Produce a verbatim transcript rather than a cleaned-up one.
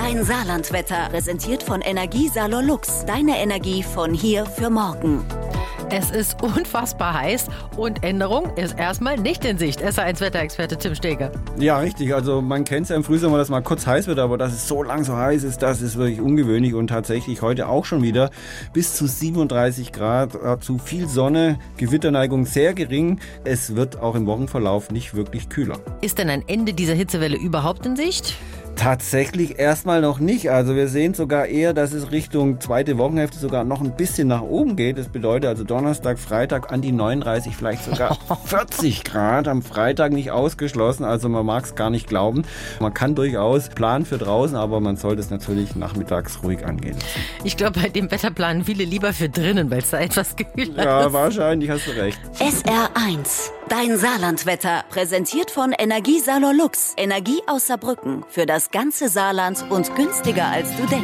Dein Saarlandwetter, präsentiert von Energiesalor Lux. Deine Energie von hier für morgen. Es ist unfassbar heiß und Änderung ist erstmal nicht in Sicht. S R eins Wetterexperte Tim Steger. Ja, richtig. Also man kennt es ja im Frühsommer, dass mal kurz heiß wird, aber dass es so lang so heiß ist, das ist wirklich ungewöhnlich und tatsächlich heute auch schon wieder bis zu siebenunddreißig Grad, zu viel Sonne, Gewitterneigung sehr gering. Es wird auch im Wochenverlauf nicht wirklich kühler. Ist denn ein Ende dieser Hitzewelle überhaupt in Sicht? Tatsächlich erstmal noch nicht. Also wir sehen sogar eher, dass es Richtung zweite Wochenhälfte sogar noch ein bisschen nach oben geht. Das bedeutet also Donnerstag, Freitag an die neununddreißig, vielleicht sogar vierzig Grad. Am Freitag nicht ausgeschlossen. Also man mag es gar nicht glauben. Man kann durchaus planen für draußen, aber man sollte es natürlich nachmittags ruhig angehen. Ich glaube, bei dem Wetter planen viele lieber für drinnen, weil es da etwas kühler ist. Ja, wahrscheinlich hast du recht. S R eins, dein Saarlandwetter, präsentiert von Energiesalor Lux. Energie aus Saarbrücken für das ganze Saarland und günstiger als du denkst.